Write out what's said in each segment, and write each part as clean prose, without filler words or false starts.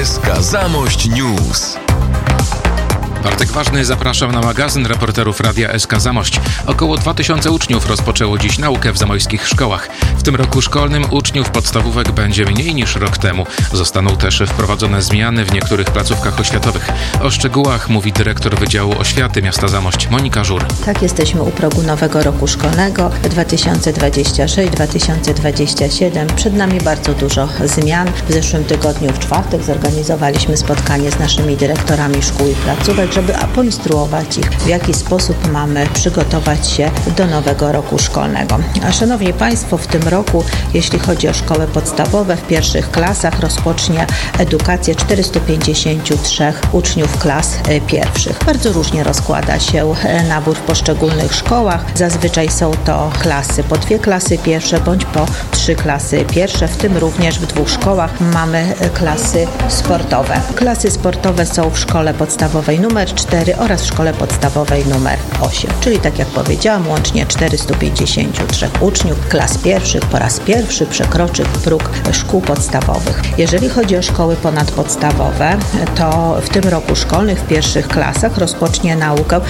SK Zamość News. Bartek Ważny, zapraszam na magazyn reporterów Radia SK Zamość. Około 2000 uczniów rozpoczęło dziś naukę w zamojskich szkołach. W tym roku szkolnym uczniów podstawówek będzie mniej niż rok temu. Zostaną też wprowadzone zmiany w niektórych placówkach oświatowych. O szczegółach mówi dyrektor Wydziału Oświaty Miasta Zamość Monika Żur. Tak, jesteśmy u progu nowego roku szkolnego 2026-2027. Przed nami bardzo dużo zmian. W zeszłym tygodniu w czwartek zorganizowaliśmy spotkanie z naszymi dyrektorami szkół i placówek, żeby poinstruować ich, w jaki sposób mamy przygotować się do nowego roku szkolnego. A szanowni Państwo, w tym roku, jeśli chodzi o szkoły podstawowe, w pierwszych klasach rozpocznie edukację 453 uczniów klas pierwszych. Bardzo różnie rozkłada się nabór w poszczególnych szkołach. Zazwyczaj są to klasy po 2 klasy pierwsze bądź po 3 klasy pierwsze. W tym również w 2 szkołach mamy klasy sportowe. Klasy sportowe są w szkole podstawowej numer 4 oraz w szkole podstawowej numer 8. Czyli tak jak powiedziałam, łącznie 453 uczniów klas pierwszych po raz pierwszy przekroczy próg szkół podstawowych. Jeżeli chodzi o szkoły ponadpodstawowe, to w tym roku szkolnym w pierwszych klasach rozpocznie naukę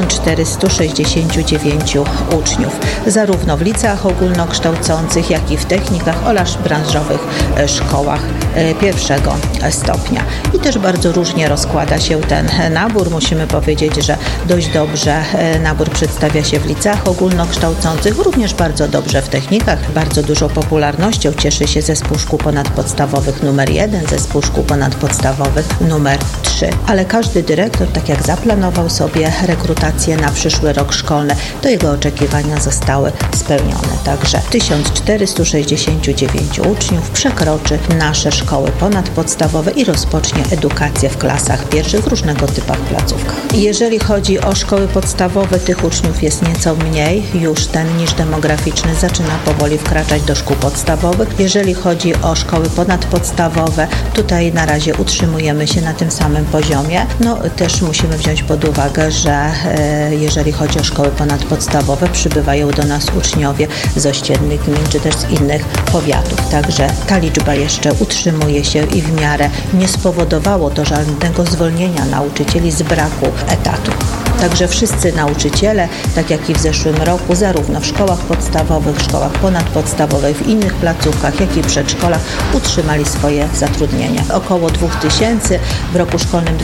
1469 uczniów, zarówno w liceach ogólnokształcących, jak i w technikach oraz branżowych szkołach pierwszego stopnia. I też bardzo różnie rozkłada się ten nabór. Musimy powiedzieć, że dość dobrze nabór przedstawia się w liceach ogólnokształcących, również bardzo dobrze w technikach. Bardzo dużą popularnością cieszy się zespół szkół ponadpodstawowych numer 1, zespół szkół ponadpodstawowych numer 3. Ale każdy dyrektor, tak jak zaplanował sobie rekrutację na przyszły rok szkolny, to jego oczekiwania zostały spełnione. Także 1469 uczniów przekroczy nasze szkoły ponadpodstawowe i rozpocznie edukację w klasach pierwszych w różnego typach placówkach. Jeżeli chodzi o szkoły podstawowe, tych uczniów jest nieco mniej. Już ten niż demograficzny zaczyna powoli wkraczać do szkół podstawowych. Jeżeli chodzi o szkoły ponadpodstawowe, tutaj na razie utrzymujemy się na tym samym poziomie. Też musimy wziąć pod uwagę, że jeżeli chodzi o szkoły ponadpodstawowe, przybywają do nas uczniowie z ościennych gmin czy też z innych powiatów. Także ta liczba jeszcze utrzymuje się i w miarę nie spowodowało to żadnego zwolnienia nauczycieli z braku etatu. Także wszyscy nauczyciele, tak jak i w zeszłym roku, zarówno w szkołach podstawowych, szkołach ponadpodstawowych, w innych placówkach, jak i przedszkolach utrzymali swoje zatrudnienie. Około 2000 w roku szkolnym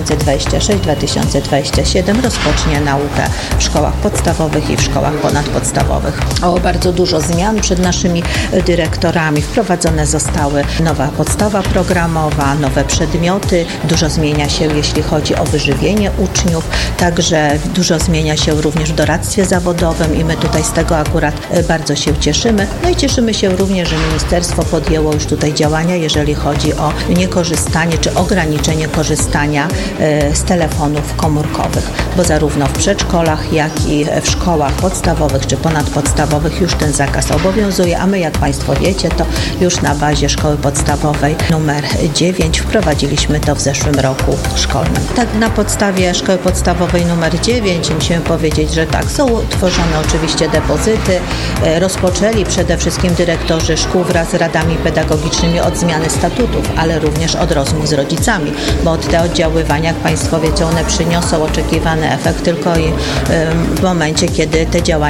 2026-2027 rozpocznie naukę w szkołach podstawowych i w szkołach ponadpodstawowych. Bardzo dużo zmian przed naszymi dyrektorami. Wprowadzone zostały nowa podstawa programowa, nowe przedmioty. Dużo zmienia się, jeśli chodzi o wyżywienie uczniów. Także dużo zmienia się również w doradztwie zawodowym i my tutaj z tego akurat bardzo się cieszymy. I cieszymy się również, że ministerstwo podjęło już tutaj działania, jeżeli chodzi o niekorzystanie czy ograniczenie korzystania z telefonów komórkowych, bo zarówno w przedszkolach, jak i w szkołach podstawowych czy ponadpodstawowych już ten zakaz obowiązuje, a my, jak Państwo wiecie, to już na bazie szkoły podstawowej numer 9 wprowadziliśmy to w zeszłym roku szkolnym. Tak, na podstawie szkoły podstawowej numer 9 musimy powiedzieć, że tak, są tworzone oczywiście depozyty. Rozpoczęli przede wszystkim dyrektorzy szkół wraz z radami pedagogicznymi od zmiany statutów, ale również od rozmów z rodzicami, bo od te oddziaływania, jak Państwo wiecie, one przyniosą oczekiwany efekt tylko w momencie, kiedy te działania